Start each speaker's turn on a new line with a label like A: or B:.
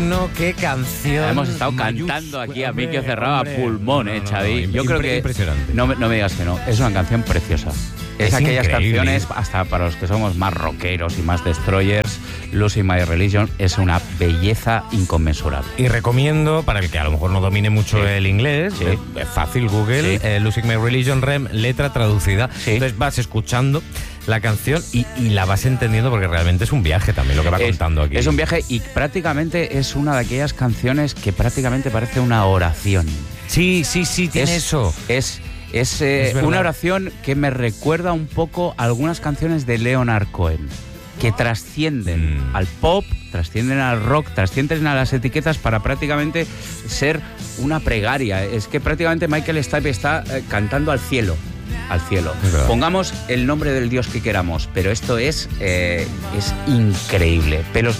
A: Bueno, qué canción.
B: Hemos estado cantando aquí a micro cerrado a pulmón, Xavi. Yo creo que
A: impresionante.
B: no me digas que no. Es una canción preciosa. Es aquellas
A: increíble.
B: canciones, hasta para los que somos más rockeros y más destroyers, Losing My Religion es una belleza inconmensurable.
A: Y recomiendo, para el que a lo mejor no domine mucho el inglés, es fácil, Google, Losing My Religion, Rem, letra traducida. Entonces vas escuchando la canción y la vas entendiendo, porque realmente es un viaje también lo que va contando aquí.
B: Es un viaje y prácticamente es una de aquellas canciones que prácticamente parece una oración.
A: Sí, tiene eso.
B: Es una oración que me recuerda un poco a algunas canciones de Leonard Cohen, que trascienden al pop, trascienden al rock, trascienden a las etiquetas para prácticamente ser una plegaria. Es que prácticamente Michael Stipe está cantando al cielo. Pongamos el nombre del Dios que queramos, pero esto es increíble. Pelos